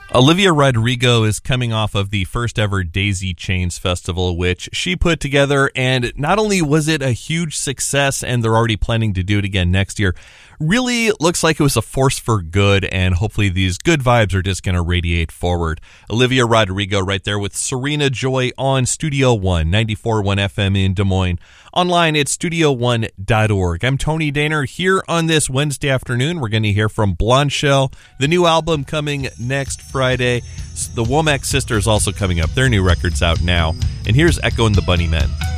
Olivia Rodrigo is coming off of the first ever Daisy Chains Festival, which she put together, and not only was it a huge success, and they're already planning to do it again next year, really looks like it was a force for good, and hopefully these good vibes are just going to radiate forward. Olivia Rodrigo right there with Serena Joy on Studio One, 94.1 FM in Des Moines. Online at studio1.org. I'm Tony Daner here on this Wednesday afternoon. We're going to hear from Blonde Shell, the new album coming next Friday. The Womack Sisters also coming up. Their new record's out now. And here's Echo and the Bunnymen.